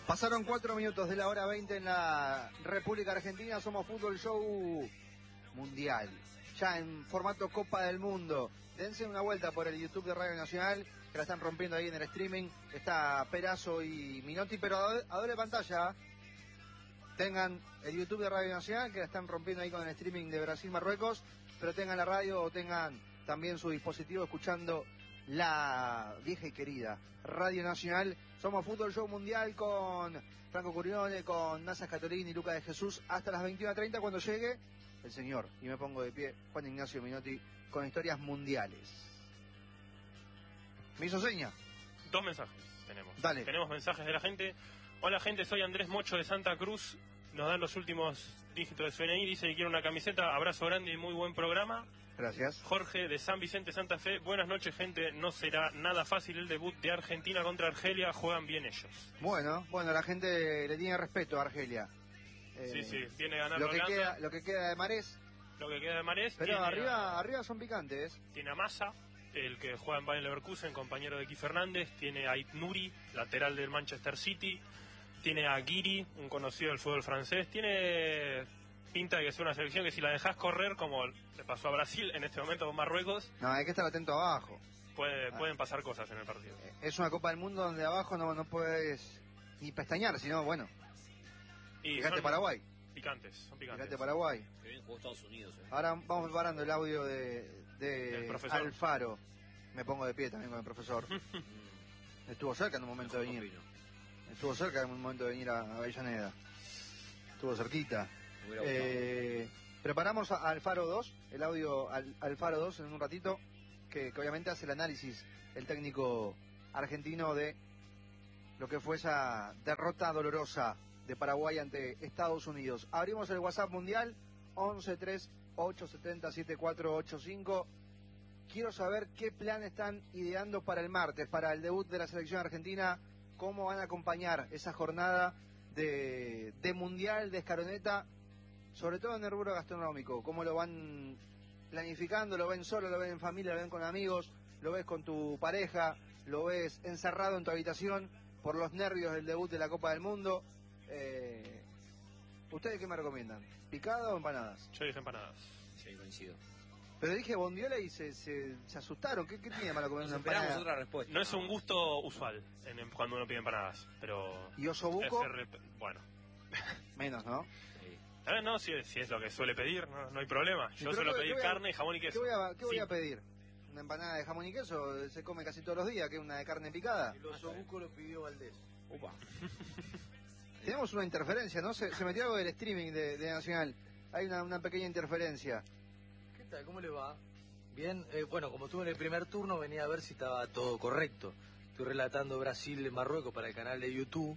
Pasaron 4 minutos de la hora 20 en la República Argentina. Somos Fútbol Show Mundial, ya en formato Copa del Mundo. Dense una vuelta por el YouTube de Radio Nacional, que la están rompiendo ahí en el streaming. Está Perazo y Minotti, pero a doble pantalla. Tengan el YouTube de Radio Nacional, que la están rompiendo ahí con el streaming de Brasil-Marruecos, pero tengan la radio o tengan también su dispositivo escuchando la vieja y querida Radio Nacional. Somos Fútbol Show Mundial con Franco Curione, con Nasa Catolini y Luca de Jesús hasta las 21:30 cuando llegue el señor, y me pongo de pie, Juan Ignacio Minotti, con historias mundiales. ¿Me hizo seña? 2 mensajes tenemos. Dale. Tenemos mensajes de la gente. Hola gente, soy Andrés Mocho de Santa Cruz. Nos dan los últimos dígitos de su DNI. Dice que quiere una camiseta. Abrazo grande y muy buen programa. Gracias. Jorge de San Vicente, Santa Fe. Buenas noches, gente. No será nada fácil el debut de Argentina contra Argelia. Juegan bien ellos. Bueno, la gente le tiene respeto a Argelia. Sí, tiene ganar lo que queda de Marés. Lo que queda de Marés. Pero arriba son picantes. Tiene a Massa, el que juega en Bayer Leverkusen, compañero de Ki Fernández. Tiene a Aït-Nouri, lateral del Manchester City. Tiene a Guiri, un conocido del fútbol francés. Tiene pinta de que es una selección que si la dejas correr, como le pasó a Brasil en este momento con Marruecos... No, hay que estar atento abajo. Pueden pasar cosas en el partido. Es una Copa del Mundo donde abajo no puedes ni pestañear, sino bueno. Y fíjate Paraguay. Son picantes. Fíjate Paraguay. Que bien jugó Estados Unidos. Ahora vamos preparando el audio de Alfaro. Me pongo de pie también con el profesor. Estuvo cerca en un momento de venir. Estuvo cerca en un momento de venir a Avellaneda. Estuvo cerquita. Preparamos a Alfaro 2, el audio Alfaro 2 en un ratito, que obviamente hace el análisis el técnico argentino de lo que fue esa derrota dolorosa de Paraguay ante Estados Unidos. Abrimos el WhatsApp mundial 1138707485. Quiero saber qué plan están ideando para el martes, para el debut de la selección argentina. Cómo van a acompañar esa jornada de mundial, de escaloneta, sobre todo en el rubro gastronómico. Cómo lo van planificando, lo ven solo, lo ven en familia, lo ven con amigos, lo ves con tu pareja, lo ves encerrado en tu habitación por los nervios del debut de la Copa del Mundo. ¿Ustedes qué me recomiendan? ¿Picada o empanadas? Yo dije empanadas. Sí, coincido. Pero dije bondiola y se asustaron. ¿Qué tiene malo comer una empanada? Esperamos otra respuesta. No es un gusto usual cuando uno pide empanadas, pero... ¿Y osobuco? Bueno. Menos, ¿no? Sí. No, si es lo que suele pedir, no hay problema. Yo suelo pedir carne, jamón y queso. ¿Qué voy a pedir? ¿Una empanada de jamón y queso? Se come casi todos los días, que es una de carne picada. El osobuco lo pidió Valdés. Upa. Tenemos una interferencia, ¿no? Se metió algo del streaming de Nacional. Hay una pequeña interferencia. ¿Qué tal? ¿Cómo le va? Bien, bueno, como estuve en el primer turno, venía a ver si estaba todo correcto. Estoy relatando Brasil-Marruecos para el canal de YouTube.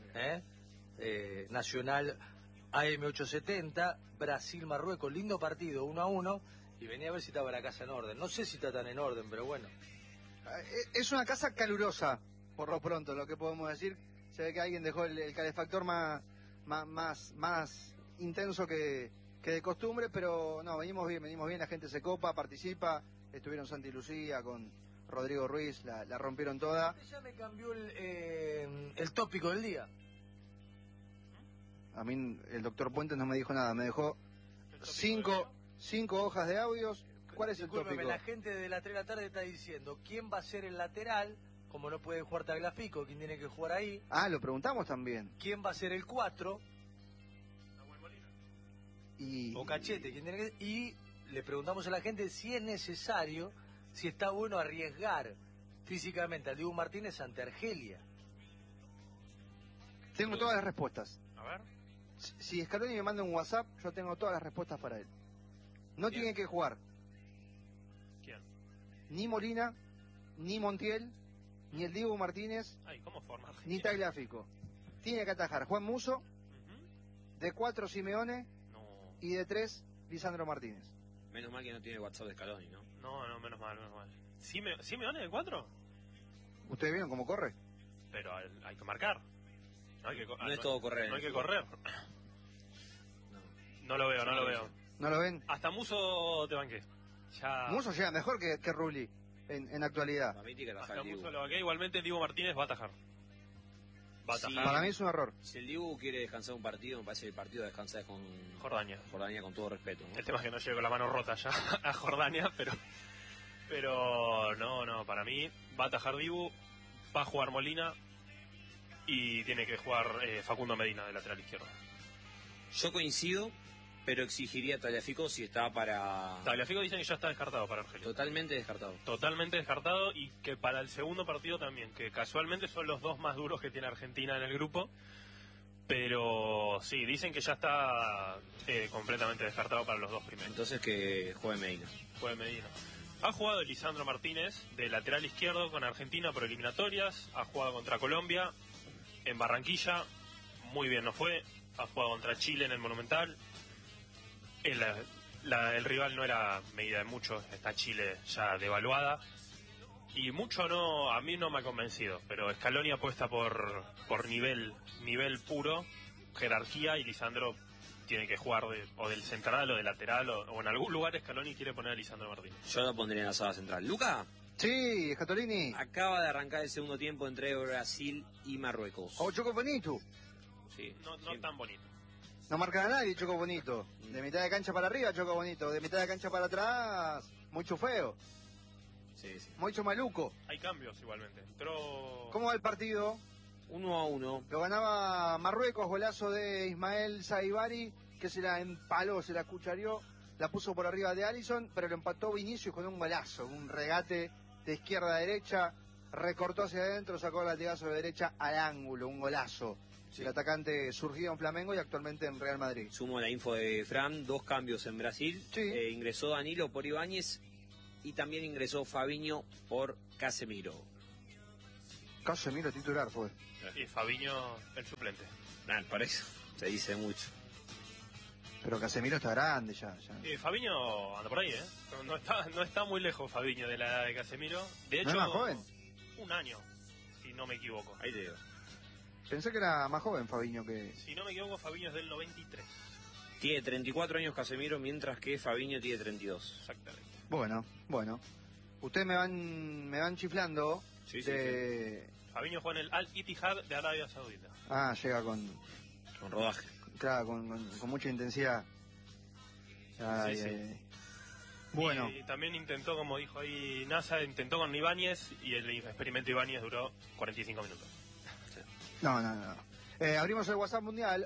Nacional AM870, Brasil-Marruecos, lindo partido, 1-1. Y venía a ver si estaba la casa en orden. No sé si está tan en orden, pero bueno. Es una casa calurosa, por lo pronto, lo que podemos decir. Se ve que alguien dejó el calefactor más intenso que de costumbre, pero no, venimos bien, la gente se copa, participa. Estuvieron Santi y Lucía con Rodrigo Ruiz, la rompieron toda. Ya me cambió el tópico del día. A mí el doctor Puentes no me dijo nada, me dejó cinco hojas de audios. ¿Cuál es el tópico? La gente de las 3 de la tarde está diciendo quién va a ser el lateral, como no puede jugar Tagliafico, quién tiene que jugar ahí. Ah, lo preguntamos también. ¿Quién va a ser el 4? O Cachete, ¿quién tiene que...? Y le preguntamos a la gente si es necesario, si está bueno arriesgar físicamente al Dibu Martínez ante Argelia. Tengo todas las respuestas. A ver. Si Scaloni me manda un WhatsApp, yo tengo todas las respuestas para él. No ¿Quién? tiene que jugar ¿Quién? ni Molina, ni Montiel, ni el Dibu Martínez, ¿Cómo forma? ni Tagliafico. Tiene que atajar Juan Musso, de 4 Simeone y de 3 Lisandro Martínez. Menos mal que no tiene WhatsApp de Scaloni, ¿no? No, menos mal. ¿Simeone de 4? ¿Ustedes vieron cómo corre? Pero hay que marcar. No es todo correr. No hay que correr. No lo veo. ¿No lo ven? Hasta Musso te banqué. Musso llega mejor que Rulli en actualidad. Para mí tiene que atajar Hasta el Dibu. Musso lo banqué. Igualmente Dibu Martínez va a atajar. Va a Sí. atajar Para mí es un error. Si el Dibu quiere descansar un partido, me parece que el partido descansa con Jordania. Jordania, con todo respeto, ¿no? El tema es que no llego con la mano rota ya a Jordania, pero no, para mí va a atajar Dibu, va a jugar Molina y tiene que jugar Facundo Medina de lateral izquierdo. Yo coincido, pero exigiría a Tagliafico si está para... Tagliafico dicen que ya está descartado para Argelia. Totalmente descartado. Totalmente descartado, y que para el segundo partido también, que casualmente son los dos más duros que tiene Argentina en el grupo, pero sí, dicen que ya está completamente descartado para los dos primeros. Entonces que juegue Medina. Juega Medina. Ha jugado Lisandro Martínez de lateral izquierdo con Argentina por eliminatorias, ha jugado contra Colombia en Barranquilla, muy bien no fue, ha jugado contra Chile en el Monumental. El rival no era medida de mucho, está Chile ya devaluada y mucho no, a mí no me ha convencido, pero Scaloni apuesta por nivel puro, jerarquía, y Lisandro tiene que jugar o del central o de lateral o en algún lugar Scaloni quiere poner a Lisandro Martínez. Yo lo pondría en la sala central. Luca, Sí, Scatolini. acaba de arrancar el segundo tiempo entre Brasil y Marruecos. O Choco Bonito. Sí, No sí. tan bonito. No marca a nadie, Choco Bonito. De mitad de cancha para arriba, Choco Bonito. De mitad de cancha para atrás, mucho feo. Sí, sí. Mucho maluco. Hay cambios igualmente. Pero ¿Cómo va el partido? 1-1. Lo ganaba Marruecos, golazo de Ismael Saibari, que se la empaló, se la cuchareó, la puso por arriba de Alisson, pero lo empató Vinicius con un golazo, un regate de izquierda a derecha, recortó hacia adentro, sacó el latigazo de derecha al ángulo, un golazo. Sí. El atacante surgido en Flamengo y actualmente en Real Madrid. Sumo la info de Fran, 2 cambios en Brasil. Sí. Ingresó Danilo por Ibáñez y también ingresó Fabinho por Casemiro. Casemiro titular fue. y Fabinho el suplente. Por eso se dice mucho. Pero Casemiro está grande ya. Fabinho anda por ahí, ¿eh? No está muy lejos Fabinho de la edad de Casemiro. De hecho, ¿No es más joven? un año, si no me equivoco. Ahí te digo. Pensé que era más joven Fabiño que... Si no me equivoco, Fabinho es del 93. Tiene 34 años Casemiro, mientras que Fabinho tiene 32. Exactamente. Bueno. Ustedes me van chiflando Sí, de... Fabinho juega en el Al Ittihad de Arabia Saudita. Ah, llega con... Con rodaje. Claro, con mucha intensidad. Ay, Sí, sí. ay. Bueno, Y también intentó, como dijo ahí NASA, intentó con Ibáñez y el experimento Ibáñez duró 45 minutos. no. Abrimos el WhatsApp mundial,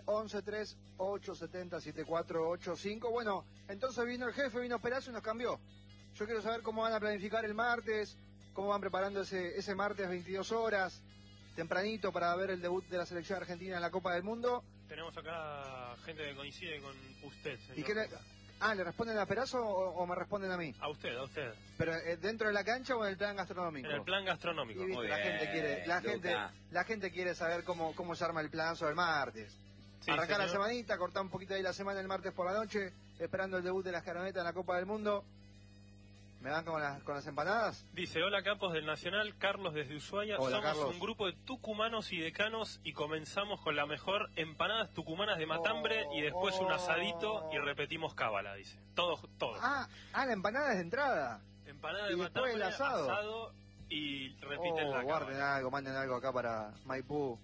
1138707485. Bueno, entonces vino el jefe, vino Perazo y nos cambió. Yo quiero saber cómo van a planificar el martes, cómo van preparando ese martes 22 horas, tempranito, para ver el debut de la selección argentina en la Copa del Mundo. Tenemos acá gente que coincide con usted, señor. ¿Y qué ¿le responden a Perazo o me responden a mí? A usted. ¿Pero dentro de la cancha o en el plan gastronómico? En el plan gastronómico. Y viste, Muy la gente bien, quiere, Luca. la gente quiere saber cómo se arma el planazo del martes. Sí, Arrancar la señor. semanita, cortar un poquito ahí la semana el martes por la noche, esperando el debut de las caronetas en la Copa del Mundo. ¿Me dan con las empanadas? Dice, hola capos del Nacional, Carlos desde Ushuaia. Hola, Somos Carlos. un grupo de tucumanos y decanos y comenzamos con la mejor empanadas tucumanas de matambre y después un asadito y repetimos cábala, dice. Todo. Ah, la empanada es de entrada. Empanada y de después matambre, el asado. y repiten la Guarden cábala. algo, manden algo acá para Maipú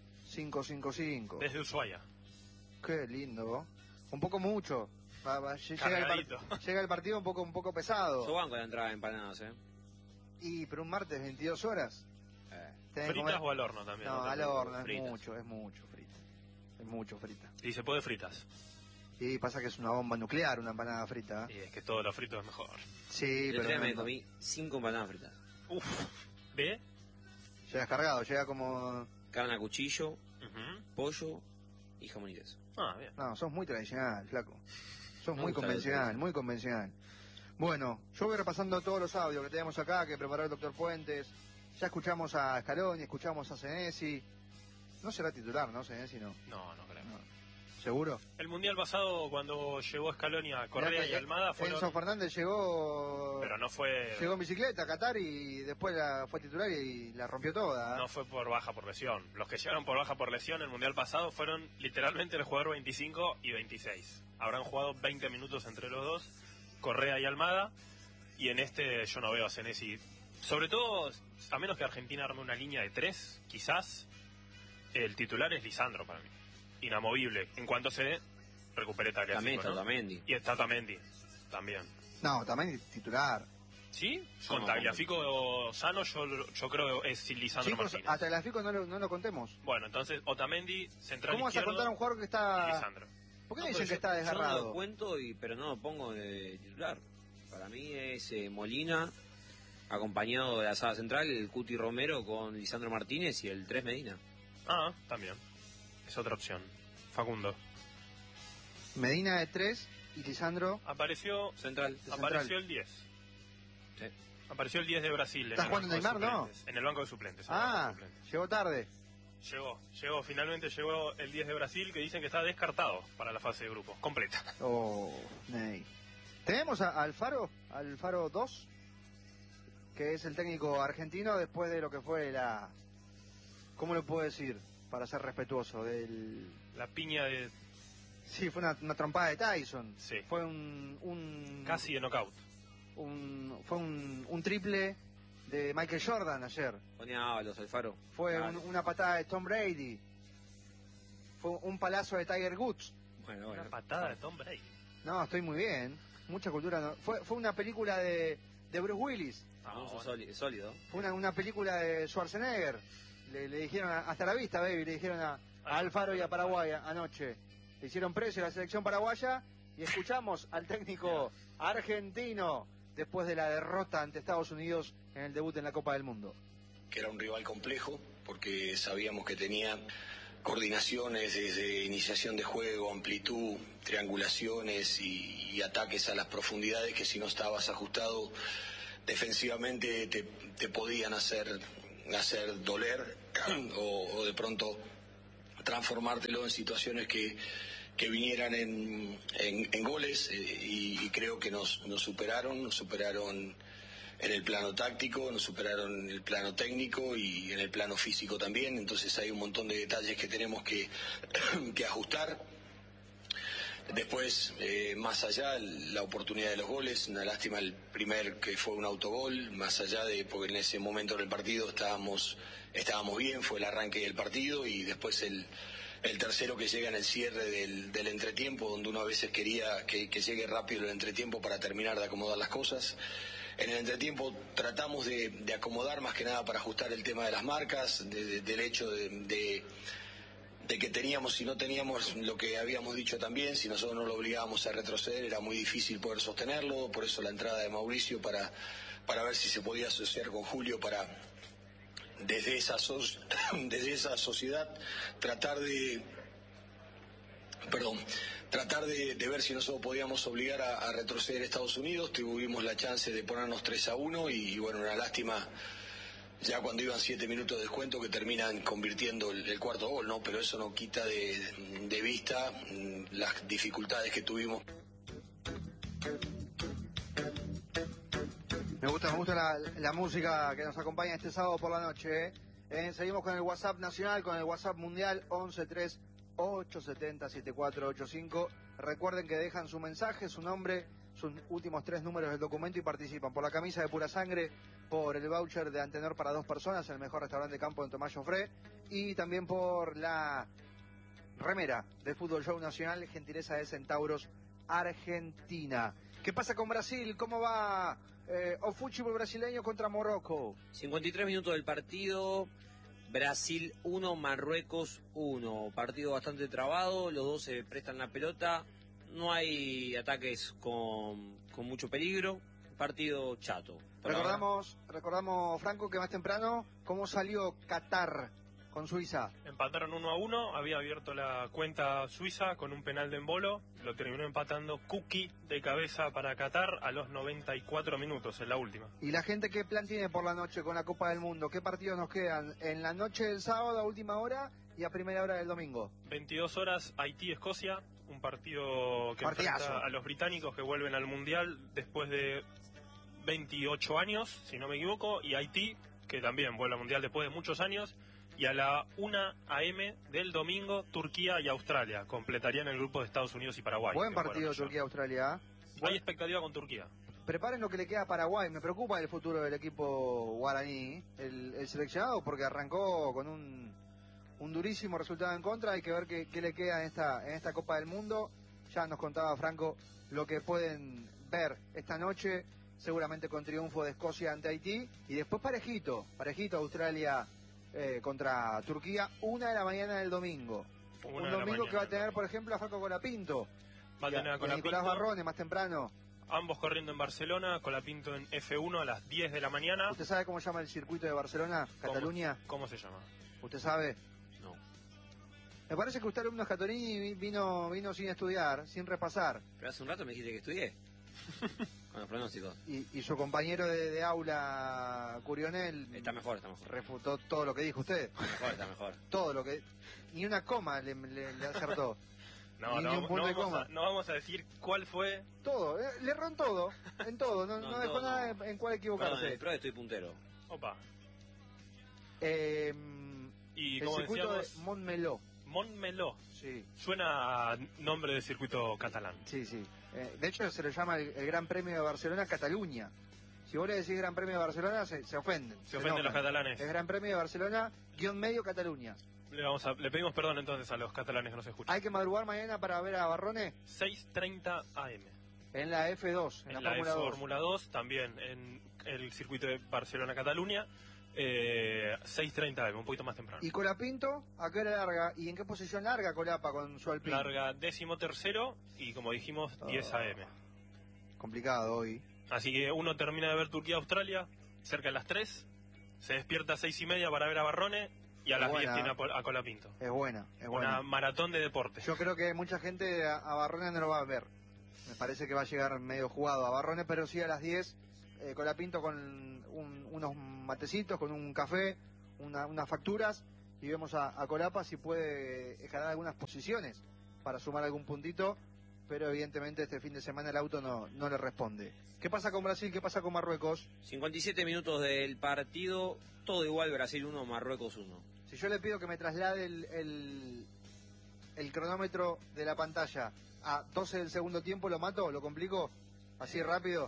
555. Desde Ushuaia. Qué lindo. Un poco mucho. Cargadito. Llega el partido un poco pesado. Yo banco la entrada de empanadas, Pero un martes 22 horas. Tenés que ¿Fritas comer- o al horno también? No, te al preocupes. horno, es fritas. mucho frita. Es mucho frita. Y se puede fritas. Y pasa que es una bomba nuclear una empanada frita. Y es que todo lo frito es mejor. Sí, El pero otro día no- me comí 5 empanadas fritas. Uf. ¿Ve? llega cargado, llega como... Carne a cuchillo, Ujú. pollo y jamón y queso. Ah, bien. No, sos muy tradicional, flaco. Sos Me muy gusta convencional, eso. muy convencional. Bueno, yo voy repasando todos los audios que tenemos acá, que preparó el doctor Fuentes. Ya escuchamos a Scaloni, escuchamos a Senesi. No será titular, ¿no? Senesi no. No creo. No. ¿Seguro? El mundial pasado, cuando llegó Scaloni a Correa Mirá y que Almada, fueron... Enzo Fernández llegó... Pero no fue... Llegó en bicicleta a Qatar y después fue titular y la rompió toda. No fue por baja por lesión. Los que llegaron por baja por lesión el mundial pasado fueron literalmente el jugador 25 y 26. Habrán jugado 20 minutos entre los dos, Correa y Almada. Y en este yo no veo a Senesi. Sobre todo, a menos que Argentina arme una línea de 3, quizás. El titular es Lisandro para mí. Inamovible. En cuanto se dé, recupere Tagliafico, También está ¿no? Otamendi. Y está Otamendi también. No, también titular. ¿Sí? Yo Con no, Tagliafico sano yo creo es Lisandro Chicos, Martínez. a Tagliafico no lo contemos. Bueno, entonces Otamendi, central ¿Cómo vas a izquierdo, contar a un jugador que y está... Lisandro. ¿Por qué No, dicen pero que está Yo no desgarrado? lo cuento, pero no lo pongo de titular. Para mí es Molina, acompañado de la sala central, el Cuti Romero con Lisandro Martínez y el 3 Medina. Ah, también. Es otra opción. Facundo. Medina de 3 y Lisandro... Apareció Central. Apareció el 10. Sí. Apareció el 10 de Brasil. ¿Está jugando banco de Neymar, no? suplentes. En el banco de suplentes. Ah, llegó tarde. Finalmente llegó el 10 de Brasil, que dicen que está descartado para la fase de grupos, completa. Oh, Ney. Tenemos a Alfaro 2, que es el técnico argentino después de lo que fue la... ¿Cómo lo puedo decir? Para ser respetuoso, La piña de Sí, fue una trompada de Tyson. Sí. Fue un casi de knockout. fue un triple de Michael Jordan ayer. Ponía Ábalos, Alfaro. Fue Claro. una patada de Tom Brady. Fue un palazo de Tiger Woods. Bueno, Una patada de Tom Brady. No, estoy muy bien. Mucha cultura. Fue una película de Bruce Willis. famoso bueno. sólido. Fue una película de Schwarzenegger. Le dijeron hasta la vista, baby. Le dijeron a Alfaro y a Paraguay anoche. Le hicieron precio a la selección paraguaya y escuchamos al técnico argentino después de la derrota ante Estados Unidos en el debut en la Copa del Mundo. Que era un rival complejo porque sabíamos que tenía coordinaciones desde iniciación de juego, amplitud, triangulaciones y ataques a las profundidades que si no estabas ajustado defensivamente te podían hacer doler o de pronto transformártelo en situaciones que vinieran en goles y creo que nos superaron en el plano táctico, nos superaron en el plano técnico y en el plano físico también, entonces hay un montón de detalles que tenemos que ajustar. Después, más allá, la oportunidad de los goles, una lástima el primer que fue un autogol, más allá de, porque en ese momento del partido estábamos bien, fue el arranque del partido y después el tercero que llega en el cierre del entretiempo, donde uno a veces quería que llegue rápido el entretiempo para terminar de acomodar las cosas. En el entretiempo tratamos de acomodar más que nada para ajustar el tema de las marcas, del hecho de que teníamos, si no teníamos lo que habíamos dicho también, si nosotros no lo obligábamos a retroceder era muy difícil poder sostenerlo, por eso la entrada de Mauricio para ver si se podía asociar con Julio para desde esa sociedad tratar de ver si nosotros podíamos obligar a retroceder a Estados Unidos. Tuvimos la chance de ponernos 3-1 y bueno, una lástima ya cuando iban 7 minutos de descuento que terminan convirtiendo el cuarto gol, ¿no? Pero eso no quita de vista las dificultades que tuvimos. Me gusta la música que nos acompaña este sábado por la noche. Seguimos con el WhatsApp nacional, con el WhatsApp mundial 1138707485. Recuerden que dejan su mensaje, su nombre, sus últimos 3 números del documento y participan por la camisa de Pura Sangre, por el voucher de Antenor para 2 personas, el mejor restaurante de campo en Tomás Jofré, y también por la remera de Fútbol Show Nacional, gentileza de Centauros Argentina. ¿Qué pasa con Brasil? ¿Cómo va o fútbol brasileño contra Morocco? 53 minutos del partido, Brasil 1, Marruecos 1. Partido bastante trabado, los dos se prestan la pelota, no hay ataques con mucho peligro, partido chato. Recordamos, Franco, que más temprano, ¿cómo salió Qatar con Suiza? Empataron 1-1, había abierto la cuenta Suiza con un penal de embolo, lo terminó empatando Kuki de cabeza para Qatar a los 94 minutos en la última. ¿Y la gente qué plan tiene por la noche con la Copa del Mundo? ¿Qué partidos nos quedan? En la noche del sábado a última hora y a primera hora del domingo. 22 horas, Haití-Escocia, un partido que Partidazo. enfrenta a los británicos que vuelven al Mundial después de 28 años, si no me equivoco, y Haití, que también vuelve al Mundial después de muchos años. Y a la 1 a.m. del domingo, Turquía y Australia completarían el grupo de Estados Unidos y Paraguay. Buen que partido fueron allá. Turquía-Australia. Hay expectativa con Turquía. Preparen lo que le queda a Paraguay. Me preocupa el futuro del equipo guaraní, el seleccionado, porque arrancó con un un durísimo resultado en contra. Hay que ver qué le queda en esta Copa del Mundo. Ya nos contaba Franco lo que pueden ver esta noche, seguramente con triunfo de Escocia ante Haití, y después parejito Australia contra Turquía, 1 de la mañana del domingo. Un domingo que va a tener, por ejemplo, a Franco Colapinto, va a tener a Colapinto, Nicolás Barrone más temprano. Ambos corriendo en Barcelona, Colapinto en F1 a las 10 de la mañana. ¿Usted sabe cómo se llama el circuito de Barcelona, Cataluña? ¿Cómo se llama? ¿Usted sabe? No. Me parece que usted, alumno de Scatolini, vino sin estudiar, sin repasar. Pero hace un rato me dijiste que estudié. Con los pronósticos. Y su compañero de aula, Curionel, Está mejor. refutó todo lo que dijo usted. Está mejor. Todo lo que... Ni una coma le acertó. No vamos a decir cuál fue. Todo, le erró en todo, no dejó nada en cuál equivocarse. Pero estoy puntero. Opa. Y como el circuito decíamos, de Montmeló. Montmeló. Sí. Suena a nombre de circuito catalán. Sí. De hecho se le llama el Gran Premio de Barcelona Cataluña. Si vos le decís Gran Premio de Barcelona, se ofenden. Se ofenden los catalanes. El Gran Premio de Barcelona, _medio Cataluña. Le pedimos perdón entonces a los catalanes que nos escuchan. Hay que madrugar mañana para ver a Barrone. 6:30 AM. En la F2, en la Fórmula 2, también en el circuito de Barcelona-Cataluña, 6:30 AM, un poquito más temprano. ¿Y Colapinto a qué hora larga? ¿Y en qué posición larga Colapa con su Alpine? Larga 13º y, como dijimos, 10 AM. Complicado hoy. Así que uno termina de ver Turquía-Australia cerca de las 3, se despierta a 6:30 para ver a Barrone y a las 10 tiene a Colapinto. Es buena. Una maratón de deporte. Yo creo que mucha gente a Barrone no lo va a ver. Me parece que va a llegar medio jugado a Barrone, pero sí a las 10, Colapinto con unos matecitos, con un café, unas facturas, y vemos a Colapa si puede escalar algunas posiciones para sumar algún puntito, pero evidentemente este fin de semana el auto no le responde. ¿Qué pasa con Brasil? ¿Qué pasa con Marruecos? 57 minutos del partido, todo igual, Brasil 1, Marruecos 1. Si yo le pido que me traslade el cronómetro de la pantalla a 12 del segundo tiempo, ¿lo mato? ¿Lo complico? ¿Así rápido?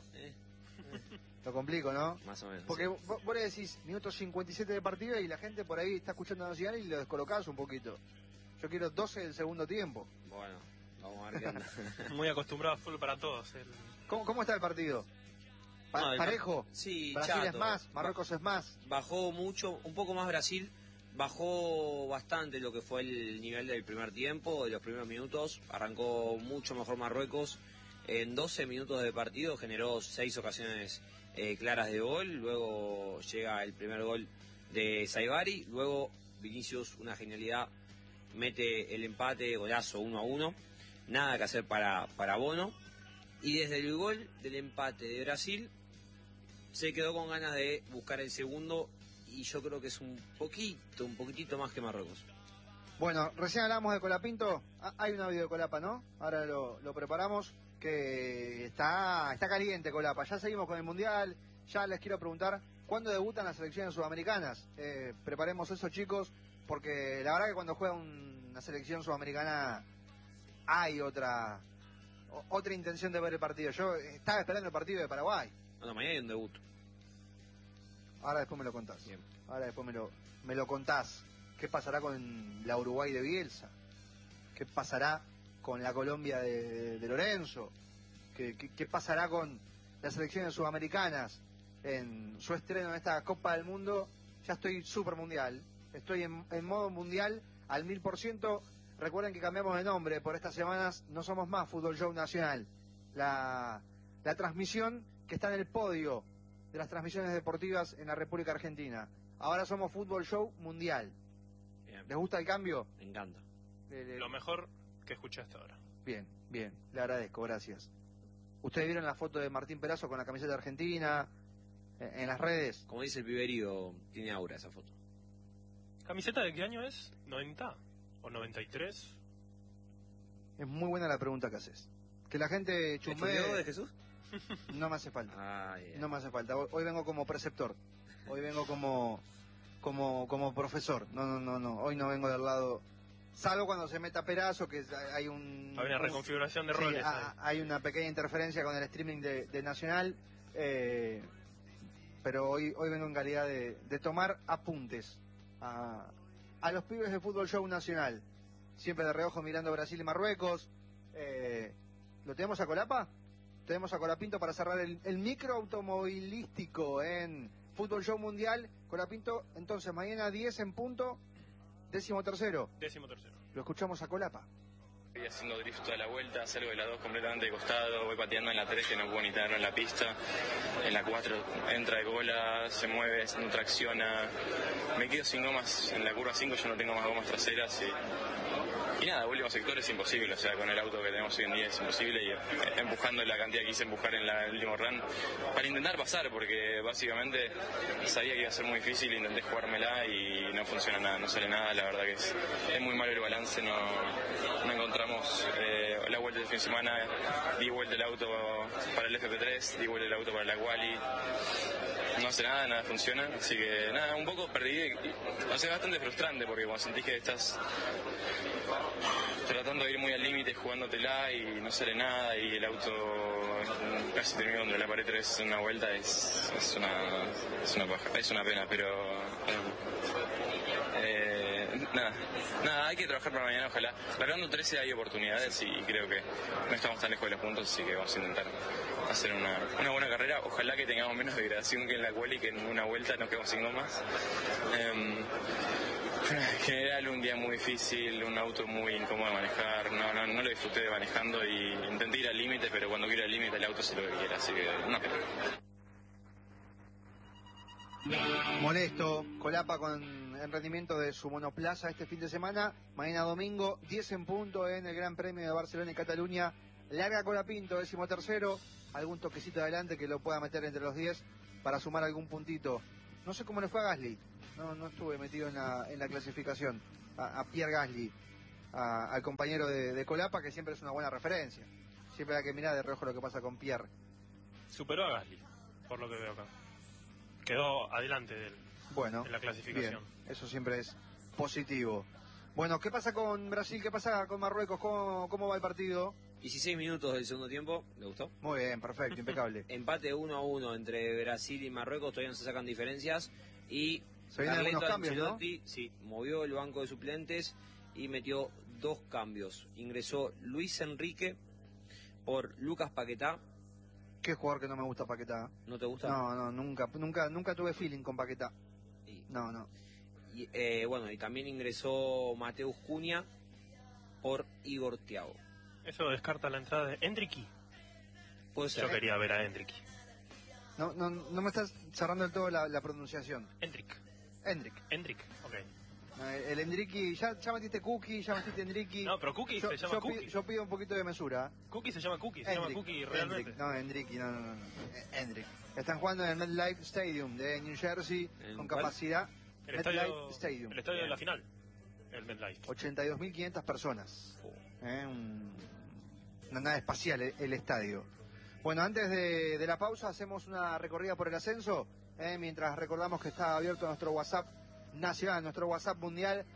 Lo complico, ¿no? Más o menos. Porque vos le decís minutos 57 de partido y la gente por ahí está escuchando Nacional y lo descolocás un poquito. Yo quiero 12 del segundo tiempo. Bueno, vamos a ver qué onda. Muy acostumbrado a fútbol para todos. ¿Cómo está el partido? ¿Parejo? Sí, Brasil chato. Es más, Marruecos es más. Bajó mucho, un poco más Brasil. Bajó bastante lo que fue el nivel del primer tiempo, de los primeros minutos. Arrancó mucho mejor Marruecos. En 12 minutos de partido generó 6 ocasiones claras de gol. Luego llega el primer gol de Saibari. Luego Vinicius, una genialidad, mete el empate, golazo 1-1. Nada que hacer para Bono. Y desde el gol del empate de Brasil se quedó con ganas de buscar el segundo. Y yo creo que es un poquitito más que Marruecos. Bueno, recién hablamos de Colapinto. Hay un audio de Colapa, ¿no? Ahora lo preparamos, que está caliente Colapa. Ya seguimos con el Mundial. Ya les quiero preguntar, ¿cuándo debutan las selecciones sudamericanas? Preparemos eso, chicos, porque la verdad que cuando juega una selección sudamericana hay otra intención de ver el partido. Yo estaba esperando el partido de Paraguay. Bueno, mañana hay un debut. Ahora después me lo contás. Bien. Ahora después me lo contás. ¿Qué pasará con la Uruguay de Bielsa? ¿Qué pasará con la Colombia de Lorenzo? ¿Qué pasará con las selecciones sudamericanas en su estreno en esta Copa del Mundo? Ya estoy súper mundial. Estoy en modo mundial al 1000%. Recuerden que cambiamos de nombre por estas semanas. No somos más Fútbol Show Nacional. La transmisión que está en el podio de las transmisiones deportivas en la República Argentina. Ahora somos Fútbol Show Mundial. Bien. ¿Les gusta el cambio? Me encanta. Lo mejor que escuché hasta ahora. Bien, le agradezco, gracias. ¿Ustedes vieron la foto de Martín Perazo con la camiseta argentina en las redes? Como dice el piberío, tiene aura esa foto. ¿Camiseta de qué año es? ¿90? ¿O 93? Es muy buena la pregunta que haces. Que la gente chumbee... ¿Estudió de Jesús? No me hace falta. Yeah. No me hace falta. Hoy vengo como preceptor. Hoy vengo como profesor. No. Hoy no vengo del lado... Salvo cuando se meta Perazo, que hay una reconfiguración de roles. Hay una pequeña interferencia con el streaming de Nacional. Pero hoy vengo en calidad de tomar apuntes a a los pibes de Fútbol Show Nacional. Siempre de reojo mirando Brasil y Marruecos. ¿Lo tenemos a Colapa? Tenemos a Colapinto para cerrar el micro automovilístico en Fútbol Show Mundial. Colapinto, entonces, mañana 10 en punto, 13º. 13º. Lo escuchamos a Colapa. Voy haciendo drift toda la vuelta, salgo de la 2 completamente de costado, voy pateando en la 3 que no puedo ni tenerlo en la pista, en la 4 entra de cola, se mueve, no tracciona, me quedo sin gomas en la curva 5, yo no tengo más gomas traseras y nada, último sector es imposible, o sea, con el auto que tenemos hoy en día es imposible y empujando la cantidad que quise empujar en el último run para intentar pasar, porque básicamente sabía que iba a ser muy difícil, intenté jugármela y no funciona nada, no sale nada, la verdad que es muy malo el balance, no encontramos la vuelta del fin de semana, di vuelta el auto para el FP3, di vuelta el auto para la quali, no hace nada, nada funciona, así que nada, un poco perdí, o sea, bastante frustrante porque cuando sentís que estás tratando de ir muy al límite, jugándotela y no sale nada y el auto casi terminó contra la pared 3 veces en una vuelta, es una paja, es una pena, pero nada, hay que trabajar para mañana, ojalá. Largando 13 hay oportunidades y creo que no estamos tan lejos de los puntos, así que vamos a intentar hacer una buena carrera. Ojalá que tengamos menos degradación que en la quali, que en una vuelta nos quedamos sin gomas. En general un día muy difícil, un auto muy incómodo de manejar, no lo disfruté de manejando y intenté ir al límite, pero cuando quiero ir al límite el auto hace lo que quiera, así que no. Molesto, Colapa en rendimiento de su monoplaza este fin de semana. Mañana domingo, 10 en punto en el Gran Premio de Barcelona y Cataluña. Larga Colapinto, 13º. Algún toquecito adelante que lo pueda meter entre los 10 para sumar algún puntito. No sé cómo le fue a Gasly. No estuve metido en la clasificación. A Pierre Gasly, al compañero de Colapa, que siempre es una buena referencia. Siempre hay que mirar de reojo lo que pasa con Pierre. Superó a Gasly, por lo que veo acá. Quedó adelante de él en la clasificación. Bien, eso siempre es positivo. Bueno, ¿qué pasa con Brasil? ¿Qué pasa con Marruecos? ¿Cómo va el partido? 16 minutos del segundo tiempo, ¿le gustó? Muy bien, perfecto, impecable. Empate 1-1 entre Brasil y Marruecos, todavía no se sacan diferencias y se vienen algunos cambios, ¿no? Sí, movió el banco de suplentes y metió 2 cambios. Ingresó Luis Enrique por Lucas Paquetá. Qué jugador que no me gusta Paquetá. ¿No te gusta? No, nunca tuve feeling con Paquetá. Sí. No. Y, y también ingresó Mateus Cunha por Igor Thiago. Eso descarta la entrada de Endricky. Puede ser. Yo quería ver a Endricky. No me estás cerrando del todo la pronunciación. Endrick, ok. El Endricky, ya metiste Cookie, ya metiste Endricky. No, pero Cookie se llama Cookie. Yo pido un poquito de mesura. Cookie se llama Cookie, realmente. Endricky, no. Endrick. Están jugando en el MetLife Stadium de New Jersey con capacidad. El estadio de la final, el MetLife. 82.500 personas. Una nave espacial el estadio. Bueno, antes de la pausa hacemos una recorrida por el ascenso, mientras recordamos que está abierto nuestro WhatsApp nacional, nuestro WhatsApp mundial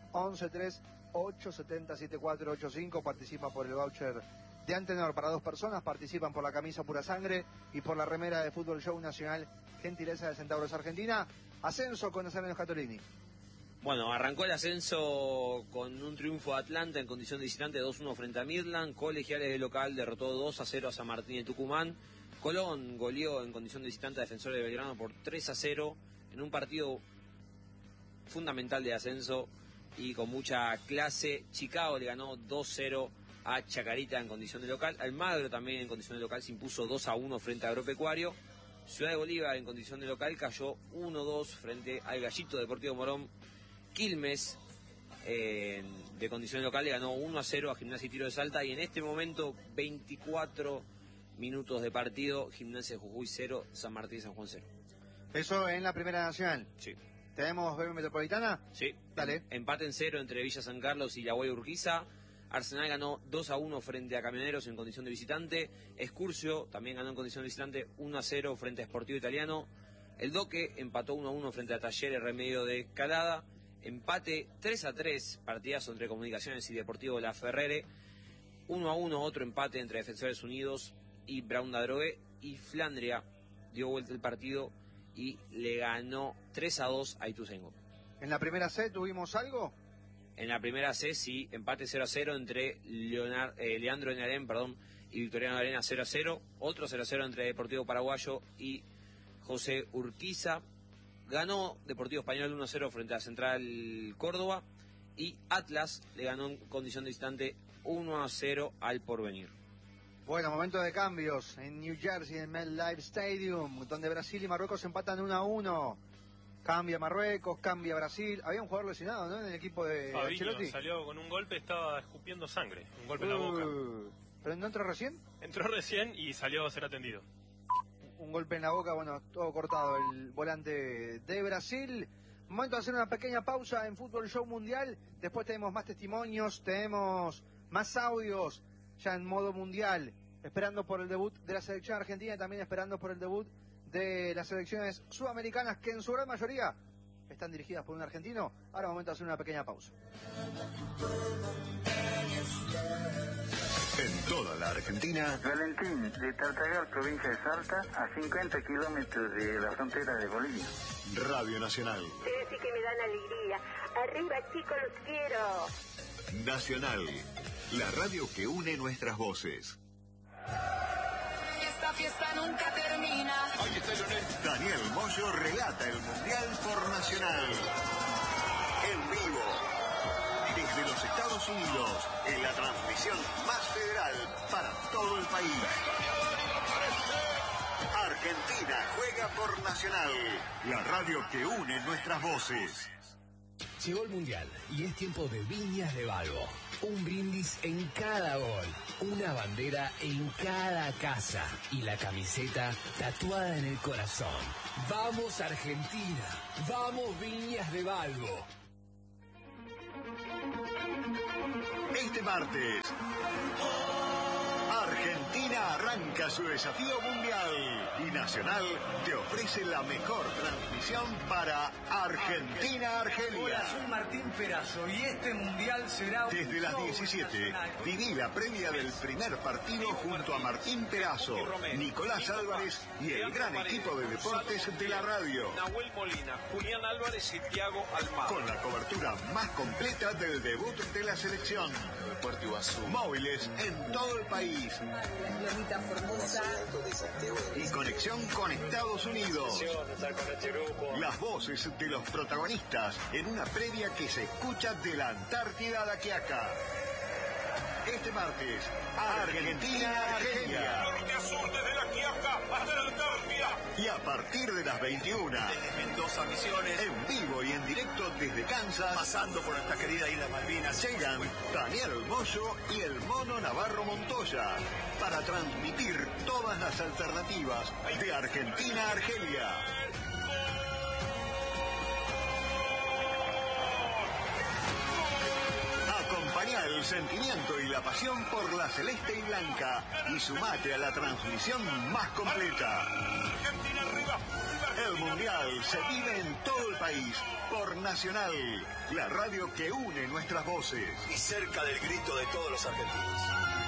1138707485. Participa por el voucher de Antenor para 2 personas, participan por la camisa Pura Sangre y por la remera de Fútbol Show Nacional, gentileza de Centauros Argentina. Ascenso con Nazario Scatolini. Bueno, arrancó el ascenso con un triunfo de Atlanta en condición de visitante 2-1 frente a Midland. Colegiales de local derrotó 2-0 a San Martín de Tucumán. Colón goleó en condición de visitante a Defensores de Belgrano por 3-0 en un partido fundamental de ascenso y con mucha clase. Chicago le ganó 2-0 a Chacarita en condición de local. Almagro también en condición de local se impuso 2-1 frente a Agropecuario. Ciudad de Bolívar en condición de local cayó 1-2 frente al Gallito Deportivo Morón. Quilmes de condición local le ganó 1-0 a Gimnasia y Tiro de Salta y en este momento 24 minutos de partido, Gimnasia de Jujuy 0, San Martín y San Juan 0. Eso en la Primera Nacional. Sí. ¿Tenemos BB Metropolitana? Sí. Dale. Empate en 0 entre Villa San Carlos y La Guay Urquiza. Arsenal ganó 2-1 frente a Camioneros en condición de visitante. Excursio también ganó en condición de visitante 1-0 frente a Sportivo Italiano. El Doque empató 1-1 frente a Talleres Remedio de Escalada. Empate 3-3, partidazo entre Comunicaciones y Deportivo La Ferrere. 1-1, otro empate entre Defensores Unidos y Brown Dadrogué. Y Flandria dio vuelta el partido y le ganó 3-2 a Ituzaingó. ¿En la primera C tuvimos algo? En la primera C, sí, empate 0-0 entre Leandro Enarén, y Victoriano Arena 0-0. Otro 0-0 entre Deportivo Paraguayo y José Urquiza. Ganó Deportivo Español 1-0 frente a Central Córdoba. Y Atlas le ganó en condición de visitante 1-0 al Porvenir. Bueno, momento de cambios en New Jersey, en MetLife Stadium, donde Brasil y Marruecos empatan 1-1. Cambia Marruecos, cambia Brasil. Había un jugador lesionado, ¿no? En el equipo de Fabinho Ancelotti. Salió con un golpe, estaba escupiendo sangre. Un golpe en la boca. ¿Pero no entró recién? Entró recién y salió a ser atendido. Un golpe en la boca, bueno, todo cortado el volante de Brasil. Momento de hacer una pequeña pausa en Fútbol Show Mundial. Después tenemos más testimonios, tenemos más audios ya en modo mundial. Esperando por el debut de la selección argentina y también esperando por el debut de las selecciones sudamericanas, que en su gran mayoría están dirigidas por un argentino. Ahora momento de hacer una pequeña pausa. En toda la Argentina, Valentín, de Tartagal, provincia de Salta, a 50 kilómetros de la frontera de Bolivia. Radio Nacional. Sí que me dan alegría. Arriba, chicos, los quiero. Nacional, la radio que une nuestras voces. Esta fiesta nunca termina. Ahí está Lionel. Daniel Moyo relata el Mundial por Nacional. En vivo. Desde los Estados Unidos, en la transmisión más federal para todo el país. Argentina juega por Nacional, la radio que une nuestras voces. Llegó el Mundial y es tiempo de Viñas de Balbo. Un brindis en cada gol, una bandera en cada casa y la camiseta tatuada en el corazón. ¡Vamos Argentina! ¡Vamos Viñas de Balbo! Este martes, Argentina arranca su desafío mundial y Nacional te ofrece la mejor transmisión para Argentina-Argelia. Hola, soy Martín Perazo y este mundial será un Desde las show 17, nacional. viví la previa del primer partido junto a Martín Perazo, Nicolás Álvarez y el gran equipo de deportes de la radio. Nahuel Molina, Julián Álvarez y Thiago Almada. Con la cobertura más completa del debut de la selección. Móviles en todo el país. Y conexión con Estados Unidos. Las voces de los protagonistas en una previa que se escucha de la Antártida a la Quiaca. Este martes, Argentina-Argelia. Desde la Quiaca hasta la Antártida. Y a partir de las 21, Desde Mendoza, Misiones, en vivo y en directo desde Kansas, pasando por nuestra querida Isla Malvinas, llegan Daniel Moyo y el Mono Navarro Montoya para transmitir todas las alternativas de Argentina-Argelia. Acompañá el sentimiento y la pasión por la celeste y blanca y sumate a la transmisión más completa. Argentina arriba. El Mundial se vive en todo el país por Nacional, la radio que une nuestras voces. Y cerca del grito de todos los argentinos.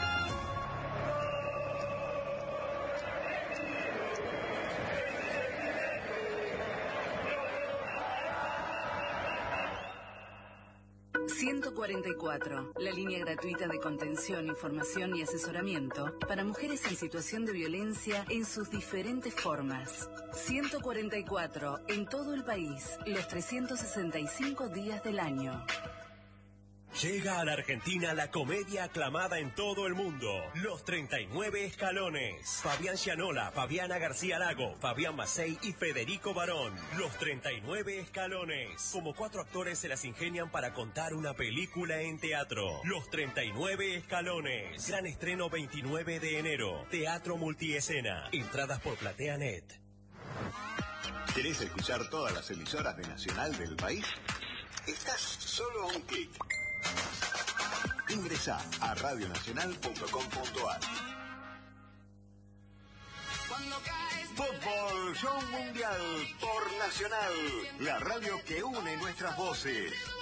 ...144... la línea gratuita de contención, información y asesoramiento... para mujeres en situación de violencia en sus diferentes formas. 144... en todo el país... los 365 días del año. Llega a la Argentina la comedia aclamada en todo el mundo, Los 39 Escalones. Fabián Gianola, Fabiana García Lago, Fabián Macei y Federico Barón. Los 39 Escalones. Como 4 actores se las ingenian para contar una película en teatro. Los 39 Escalones. Gran estreno 29 de enero. Teatro Multiescena. Entradas por PlateaNet. ¿Querés escuchar todas las emisoras de Nacional del país? Estás solo a un clic. Ingresá a radionacional.com.ar. Fútbol Show Mundial por Nacional, la radio que une nuestras voces.